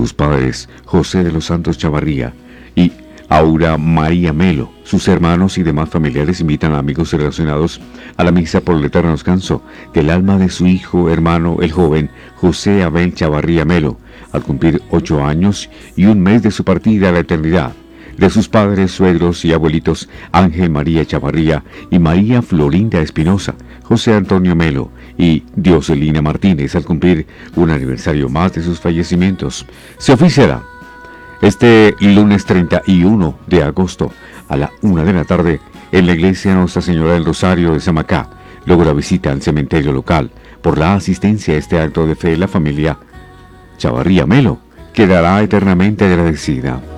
sus padres José de los Santos Chavarría y Aura María Melo. Sus hermanos y demás familiares invitan a amigos relacionados a la misa por el eterno descanso del alma de su hijo, hermano, el joven José Abel Chavarría Melo, al cumplir 8 años y un mes de su partida a la eternidad, de sus padres, suegros y abuelitos Ángel María Chavarría y María Florinda Espinosa, José Antonio Melo y Dioselina Martínez, al cumplir un aniversario más de sus fallecimientos. Se oficiará este lunes 31 de agosto a la 1 de la tarde en la iglesia Nuestra Señora del Rosario de Samacá. Luego la visita al cementerio local. Por la asistencia a este acto de fe, la familia Chavarría Melo quedará eternamente agradecida.